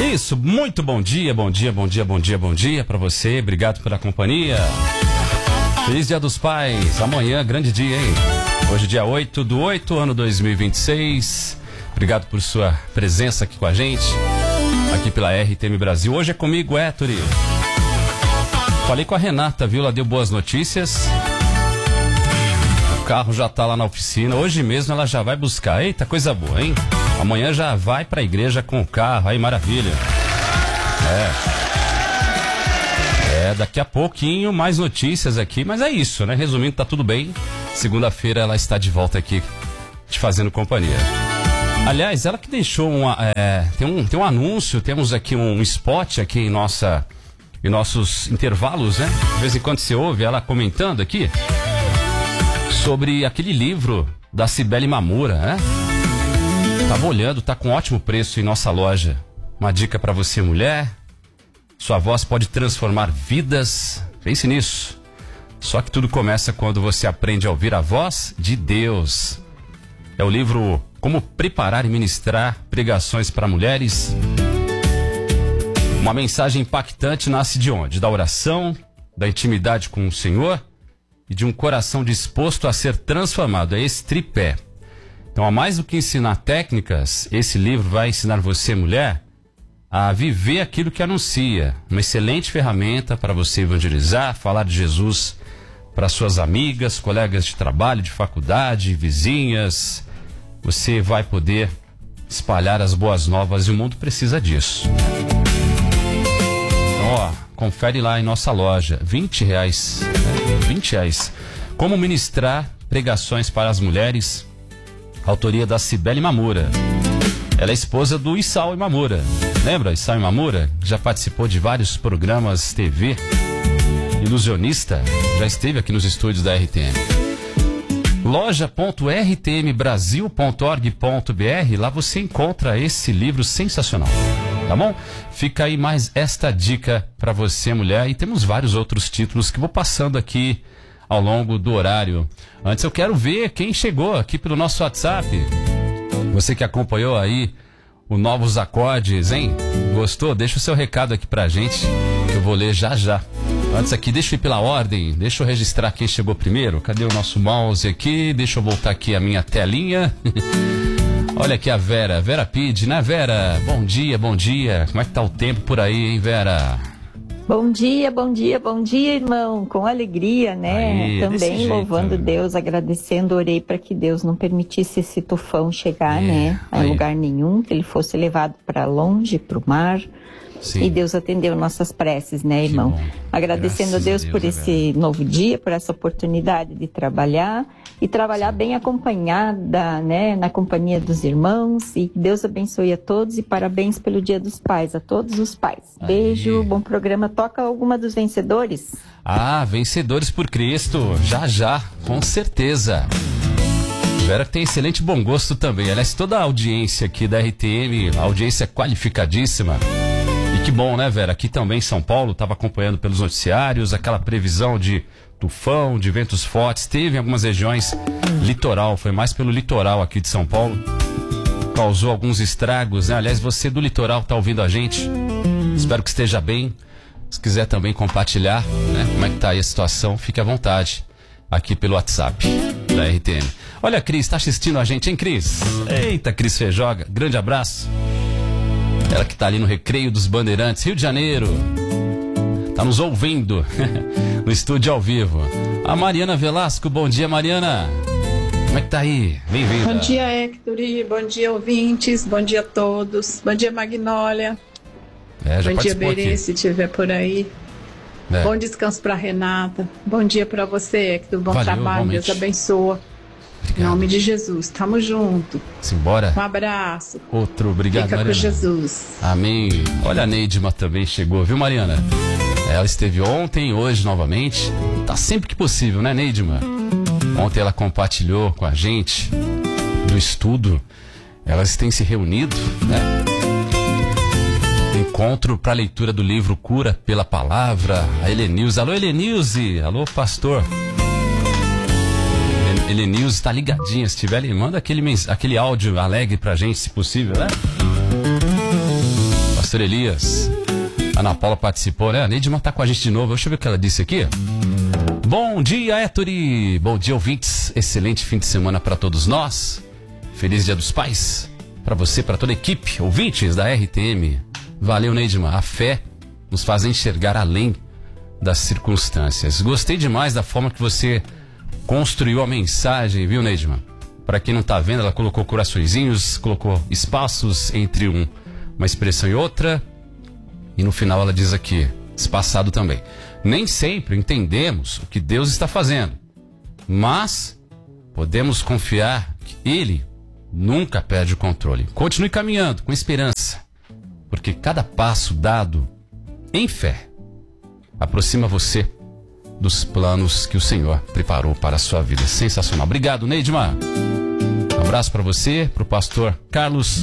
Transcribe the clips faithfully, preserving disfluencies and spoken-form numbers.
Isso, muito bom dia, bom dia, bom dia, bom dia, bom dia pra você. Obrigado pela companhia. Feliz Dia dos Pais. Amanhã, grande dia, hein? Hoje, dia oito do oito, ano dois mil e vinte e seis. Obrigado por sua presença aqui com a gente, aqui pela R T M Brasil. Hoje é comigo, Héctori. Falei com a Renata, viu? Ela deu boas notícias. O carro já tá lá na oficina. Hoje mesmo ela já vai buscar. Eita, coisa boa, hein? Amanhã já vai pra igreja com o carro. Aí, maravilha. É. É, daqui a pouquinho mais notícias aqui. Mas é isso, né? Resumindo, tá tudo bem. Segunda-feira ela está de volta aqui, te fazendo companhia. Aliás, ela que deixou uma, é, tem, um, tem um anúncio, temos aqui um spot aqui em, nossa, em nossos intervalos, né? De vez em quando você ouve ela comentando aqui sobre aquele livro da Cibele Mamura, né? Tava olhando, tá com ótimo preço em nossa loja. Uma dica pra você, mulher. Sua voz pode transformar vidas. Pense nisso. Só que tudo começa quando você aprende a ouvir a voz de Deus. É o livro Como Preparar e Ministrar Pregações para Mulheres. Uma mensagem impactante nasce de onde? Da oração, da intimidade com o Senhor e de um coração disposto a ser transformado. É esse tripé. Então, a mais do que ensinar técnicas, esse livro vai ensinar você, mulher, a viver aquilo que anuncia. Uma excelente ferramenta para você evangelizar, falar de Jesus para suas amigas, colegas de trabalho, de faculdade, vizinhas. Você vai poder espalhar as boas novas e o mundo precisa disso. Então, ó, confere lá em nossa loja, vinte reais, né? vinte reais. Como ministrar pregações para as mulheres, autoria da Cibele Mamura. Ela é esposa do Isao Mamura. Lembra Isao Mamura? Já participou de vários programas T V. Ilusionista, já esteve aqui nos estúdios da R T M. loja ponto r t m brasil ponto org ponto b r, lá você encontra esse livro sensacional, tá bom? Fica aí mais esta dica para você, mulher, e temos vários outros títulos que vou passando aqui ao longo do horário. Antes eu quero ver quem chegou aqui pelo nosso WhatsApp. Você que acompanhou aí o Novos Acordes, hein? Gostou? Deixa o seu recado aqui pra gente, que eu vou ler já já. Antes aqui, deixa eu ir pela ordem, deixa eu registrar quem chegou primeiro. Cadê o nosso mouse aqui? Deixa eu voltar aqui a minha telinha. Olha aqui a Vera, Vera Pide, né, Vera? Bom dia, bom dia. Como é que tá o tempo por aí, hein, Vera? Bom dia, bom dia, bom dia, irmão. Com alegria, né? Aí, também jeito, louvando né? Deus, agradecendo, orei para que Deus não permitisse esse tufão chegar, É, né? A aí. lugar nenhum, que ele fosse levado para longe, para o mar. Sim. E Deus atendeu nossas preces, né, irmão? bom. Agradecendo Graças a Deus, a Deus, por né, esse novo dia, por essa oportunidade de trabalhar e trabalhar bem acompanhada, né, na companhia dos irmãos. E que Deus abençoe a todos e parabéns pelo Dia dos Pais, a todos os pais. Aí. Beijo, bom programa. Toca alguma dos vencedores? Ah, Vencedores por Cristo, já já, com certeza. Vera tem excelente bom gosto também. Aliás, toda a audiência aqui da R T M, a audiência qualificadíssima. E que bom, né, Vera? Aqui também em São Paulo, estava acompanhando pelos noticiários, aquela previsão de tufão, de ventos fortes. Teve em algumas regiões litoral, foi mais pelo litoral aqui de São Paulo. Causou alguns estragos, né? Aliás, você do litoral está ouvindo a gente. Espero que esteja bem. Se quiser também compartilhar, né, como é que tá aí a situação, fique à vontade. Aqui pelo WhatsApp da R T M. Olha, a Cris, tá assistindo a gente, hein, Cris? Eita, Cris Fejoga, grande abraço. Ela que tá ali no Recreio dos Bandeirantes, Rio de Janeiro. Tá nos ouvindo no estúdio ao vivo. A Mariana Velasco, bom dia, Mariana. Como é que tá aí? Bem-vinda. Bom dia, Héctori. Bom dia, ouvintes. Bom dia a todos. Bom dia, Magnólia. É, já Bom dia, participou Berê, aqui. se estiver por aí. É. Bom descanso para Renata. Bom dia para você, Héctor. Bom Valeu, trabalho. igualmente. Deus abençoa. Em nome de Jesus. Tamo junto. Simbora. Um abraço. Outro, obrigado, Fica Mariana. com Jesus. Amém. Olha, a Neidma também chegou, viu, Mariana? Ela esteve ontem, hoje novamente. Tá sempre que possível, né, Neidma? Ontem ela compartilhou com a gente do estudo. Elas têm se reunido, né? Encontro para leitura do livro Cura pela Palavra. A Helenilze. Alô, Helenilze. Alô, pastor. Helenilze está ligadinha. Se tiver, manda aquele, aquele áudio alegre pra gente, se possível, né? pastor Elias. Ana Paula participou, né? A Neidma tá com a gente de novo. Deixa eu ver o que ela disse aqui. Bom dia, Héctori. Bom dia, ouvintes. Excelente fim de semana para todos nós. Feliz Dia dos Pais. Para você, para toda a equipe. Ouvintes da R T M. Valeu, Neidma. A fé nos faz enxergar além das circunstâncias. Gostei demais da forma que você construiu a mensagem, viu, Neidma? Para quem não tá vendo, ela colocou coraçõezinhos, colocou espaços entre um, uma expressão e outra. E no final ela diz aqui, espaçado também. Nem sempre entendemos o que Deus está fazendo, mas podemos confiar que Ele nunca perde o controle. Continue caminhando com esperança, porque cada passo dado em fé aproxima você dos planos que o Senhor preparou para a sua vida. Sensacional. Obrigado, Neidma. Um abraço para você, para o pastor Carlos,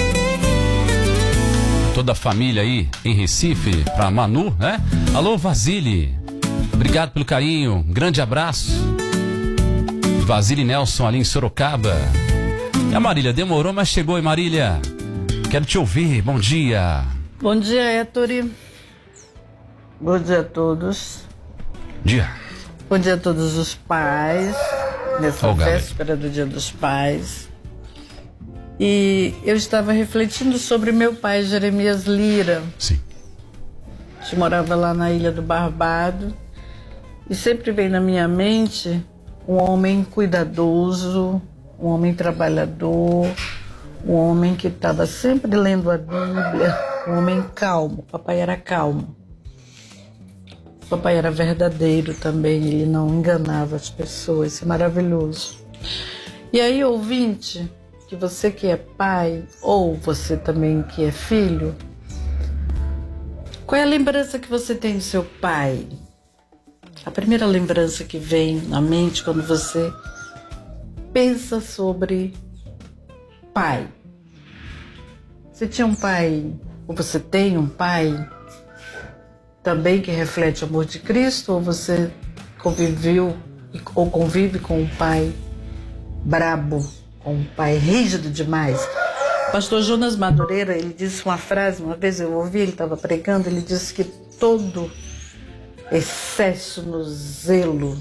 toda a família aí em Recife, para Manu, né? Alô, Vasile. Obrigado pelo carinho. Um grande abraço. Vasile Nelson ali em Sorocaba. E a Marília demorou, mas chegou, hein, Marília? Quero te ouvir. Bom dia. Bom dia, Héctori. Bom dia a todos. Dia. Bom dia a todos os pais, nessa oh, véspera do Dia dos Pais. E eu estava refletindo sobre meu pai, Jeremias Lira. Sim. A gente morava lá na Ilha do Barbado. E sempre vem na minha mente um homem cuidadoso, um homem trabalhador, um homem que estava sempre lendo a Bíblia, um homem calmo. Papai era calmo. Papai era verdadeiro também, ele não enganava as pessoas, isso é maravilhoso. E aí, ouvinte, que você que é pai, ou você também que é filho, qual é a lembrança que você tem do seu pai? A primeira lembrança que vem na mente quando você pensa sobre pai. Você tinha um pai, ou você tem um pai também que reflete o amor de Cristo, ou você conviveu ou convive com um pai brabo, com um pai rígido demais? O pastor Jonas Madureira, ele disse uma frase, uma vez eu ouvi, ele estava pregando, ele disse que todo excesso no zelo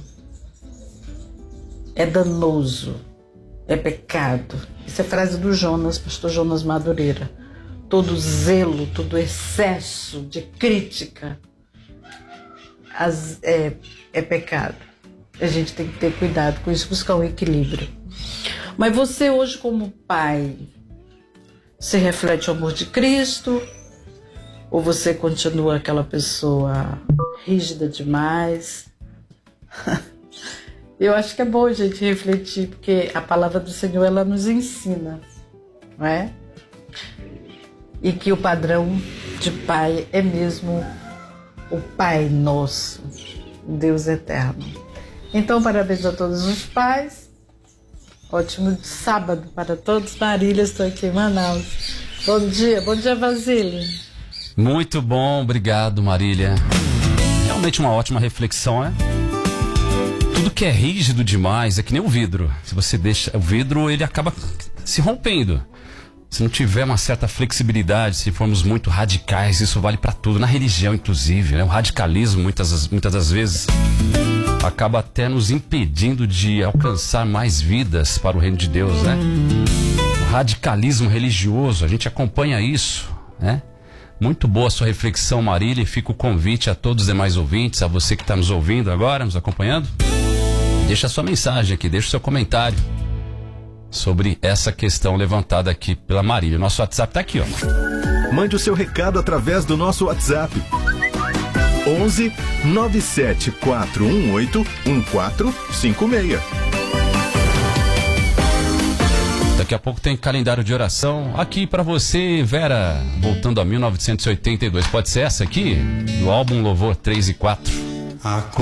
é danoso, é pecado. Isso é frase do Jonas, pastor Jonas Madureira. Todo zelo, todo excesso de crítica As, é, é pecado. A gente tem que ter cuidado com isso, buscar um equilíbrio. Mas você hoje como pai, você reflete o amor de Cristo? Ou você continua aquela pessoa rígida demais? Eu acho que é bom a gente refletir, porque a palavra do Senhor, ela nos ensina, não é? E que o padrão de pai é mesmo o Pai Nosso, Deus Eterno. Então, parabéns a todos os pais. Ótimo sábado para todos. Marília, estou aqui em Manaus. Bom dia, bom dia, Vasile. Muito bom, obrigado, Marília. Realmente uma ótima reflexão, né? Tudo que é rígido demais é que nem o vidro. Se você deixa o vidro, ele acaba se rompendo. Se não tiver uma certa flexibilidade, se formos muito radicais, isso vale para tudo, na religião inclusive, né? O radicalismo muitas, muitas das vezes acaba até nos impedindo de alcançar mais vidas para o reino de Deus, né? O radicalismo religioso, a gente acompanha isso, né? Muito boa a sua reflexão, Marília, e fica o convite a todos os demais ouvintes, a você que está nos ouvindo agora, nos acompanhando, deixa a sua mensagem aqui, deixa o seu comentário sobre essa questão levantada aqui pela Marília. Nosso WhatsApp está aqui, ó. Mande o seu recado através do nosso WhatsApp. onze nove sete quatro um oito um quatro cinco seis. Daqui a pouco tem calendário de oração aqui para você, Vera, voltando a mil novecentos e oitenta e dois. Pode ser essa aqui, do álbum Louvor três e quatro.